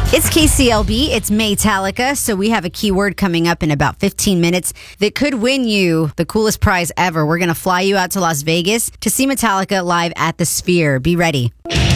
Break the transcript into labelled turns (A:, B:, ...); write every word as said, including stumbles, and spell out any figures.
A: It's K C L B, it's Maytalica, so we have a keyword coming up in about fifteen minutes that could win you the coolest prize ever. We're going to fly you out to Las Vegas to see Metallica live at the Sphere. Be ready.